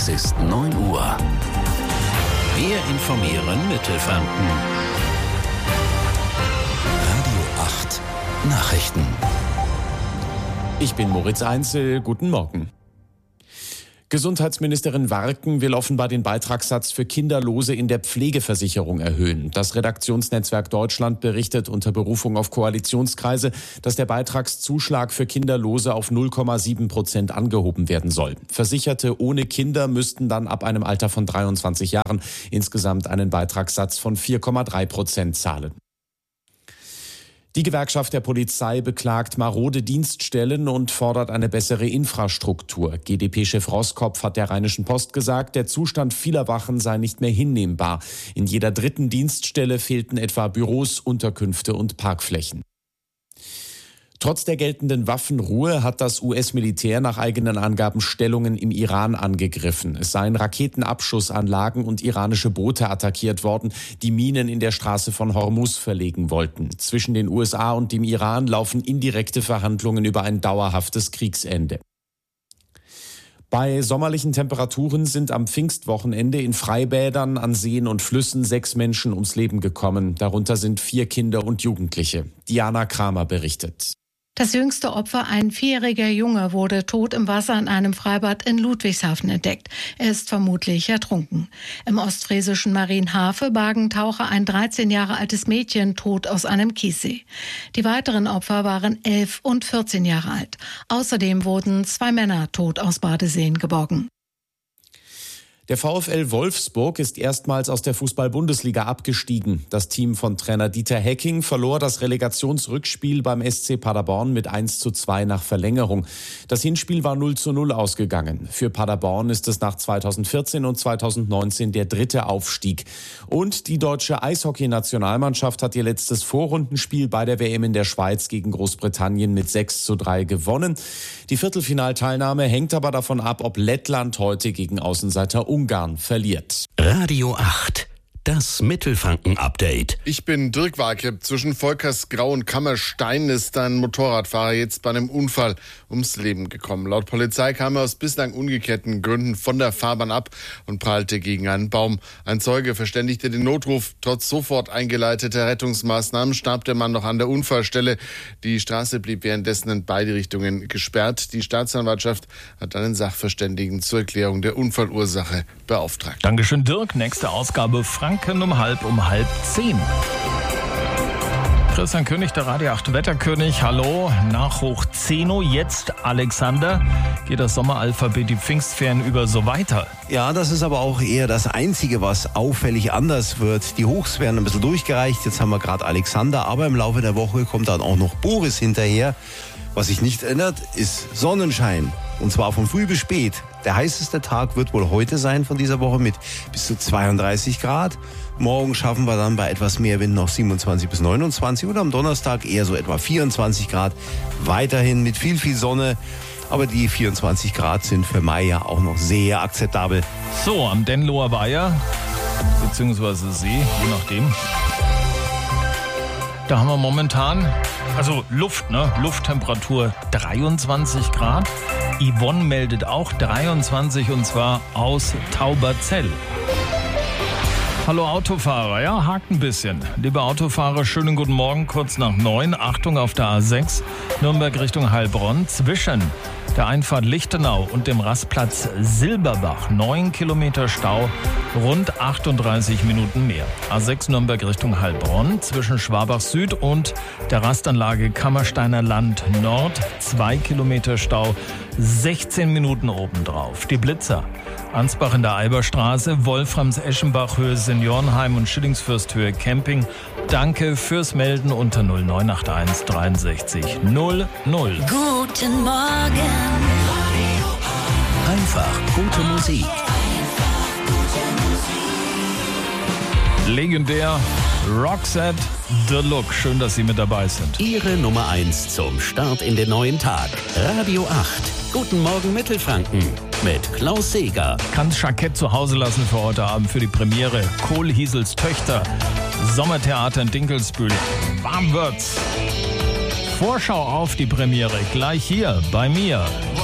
Es ist 9 Uhr. Wir informieren Mittelfranken. Radio 8 Nachrichten. Ich bin Moritz Einzel. Guten Morgen. Gesundheitsministerin Warken will offenbar den Beitragssatz für Kinderlose in der Pflegeversicherung erhöhen. Das Redaktionsnetzwerk Deutschland berichtet unter Berufung auf Koalitionskreise, dass der Beitragszuschlag für Kinderlose auf 0,7% angehoben werden soll. Versicherte ohne Kinder müssten dann ab einem Alter von 23 Jahren insgesamt einen Beitragssatz von 4,3% zahlen. Die Gewerkschaft der Polizei beklagt marode Dienststellen und fordert eine bessere Infrastruktur. GdP-Chef Roskopf hat der Rheinischen Post gesagt, der Zustand vieler Wachen sei nicht mehr hinnehmbar. In jeder dritten Dienststelle fehlten etwa Büros, Unterkünfte und Parkflächen. Trotz der geltenden Waffenruhe hat das US-Militär nach eigenen Angaben Stellungen im Iran angegriffen. Es seien Raketenabschussanlagen und iranische Boote attackiert worden, die Minen in der Straße von Hormuz verlegen wollten. Zwischen den USA und dem Iran laufen indirekte Verhandlungen über ein dauerhaftes Kriegsende. Bei sommerlichen Temperaturen sind am Pfingstwochenende in Freibädern, an Seen und Flüssen 6 Menschen ums Leben gekommen. Darunter sind 4 Kinder und Jugendliche. Diana Kramer berichtet. Das jüngste Opfer, ein 4-jähriger Junge, wurde tot im Wasser in einem Freibad in Ludwigshafen entdeckt. Er ist vermutlich ertrunken. Im ostfriesischen Marienhafe bargen Taucher ein 13 Jahre altes Mädchen tot aus einem Kiessee. Die weiteren Opfer waren 11 und 14 Jahre alt. Außerdem wurden 2 Männer tot aus Badeseen geborgen. Der VfL Wolfsburg ist erstmals aus der Fußball-Bundesliga abgestiegen. Das Team von Trainer Dieter Hecking verlor das Relegationsrückspiel beim SC Paderborn mit 1:2 nach Verlängerung. Das Hinspiel war 0:0 ausgegangen. Für Paderborn ist es nach 2014 und 2019 der 3. Aufstieg. Und die deutsche Eishockey-Nationalmannschaft hat ihr letztes Vorrundenspiel bei der WM in der Schweiz gegen Großbritannien mit 6:3 gewonnen. Die Viertelfinalteilnahme hängt aber davon ab, ob Lettland heute gegen Außenseiter Ungarn verliert. Radio 8, das Mittelfranken-Update. Ich bin Dirk Warkrepp. Zwischen Volkersgrau und Kammerstein ist ein Motorradfahrer jetzt bei einem Unfall ums Leben gekommen. Laut Polizei kam er aus bislang ungeklärten Gründen von der Fahrbahn ab und prallte gegen einen Baum. Ein Zeuge verständigte den Notruf. Trotz sofort eingeleiteter Rettungsmaßnahmen starb der Mann noch an der Unfallstelle. Die Straße blieb währenddessen in beide Richtungen gesperrt. Die Staatsanwaltschaft hat einen Sachverständigen zur Erklärung der Unfallursache beauftragt. Dankeschön, Dirk. Nächste Ausgabe Franken um 9:30. Christian König, der Radio 8 Wetterkönig. Hallo, nach hoch 10 Uhr, jetzt Alexander. Geht das Sommeralphabet die Pfingstferien über so weiter? Ja, das ist aber auch eher das Einzige, was auffällig anders wird. Die Hochs werden ein bisschen durchgereicht. Jetzt haben wir gerade Alexander, aber im Laufe der Woche kommt dann auch noch Boris hinterher. Was sich nicht ändert, ist Sonnenschein. Und zwar von früh bis spät. Der heißeste Tag wird wohl heute sein von dieser Woche mit bis zu 32 Grad. Morgen schaffen wir dann bei etwas mehr Wind noch 27 bis 29 und am Donnerstag eher so etwa 24 Grad. Weiterhin mit viel Sonne. Aber die 24 Grad sind für Mai ja auch noch sehr akzeptabel. So, am Denloher Weiher, beziehungsweise See, je nachdem. Da haben wir momentan, also Luft, Lufttemperatur 23 Grad. Yvonne meldet auch 23 und zwar aus Tauberzell. Hallo Autofahrer, ja, hakt ein bisschen. Liebe Autofahrer, schönen guten Morgen, kurz nach 9. Achtung auf der A6, Nürnberg Richtung Heilbronn, zwischen der Einfahrt Lichtenau und dem Rastplatz Silberbach. 9 Kilometer Stau, rund 38 Minuten mehr. A6 Nürnberg Richtung Heilbronn, zwischen Schwabach Süd und der Rastanlage Kammersteiner Land Nord. 2 Kilometer Stau, 16 Minuten obendrauf. Die Blitzer. Ansbach in der Eiberstraße, Wolframs-Eschenbach Höhe Seniorenheim und Schillingsfürsthöhe Camping. Danke fürs Melden unter 0981 63 00. Guten Morgen. Einfach gute Musik. Legendär Roxette The Look. Schön, dass Sie mit dabei sind. Ihre Nummer 1 zum Start in den neuen Tag. Radio 8. Guten Morgen Mittelfranken mit Klaus Seeger. Kann's Jackett zu Hause lassen für heute Abend für die Premiere. Kohlhiesels Töchter. Sommertheater in Dinkelsbühl. Warm wird's. Vorschau auf die Premiere gleich hier bei mir.